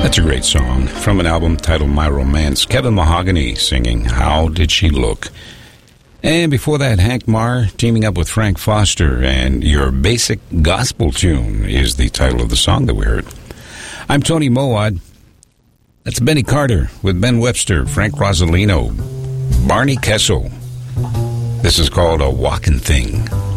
That's a great song from an album titled My Romance. Kevin Mahogany singing How Did She Look? And before that, Hank Marr teaming up with Frank Foster, and Your Basic Gospel Tune is the title of the song that we heard. I'm Tony Mowat. That's Benny Carter with Ben Webster, Frank Rosolino, Barney Kessel. This is called A Walkin' Thing.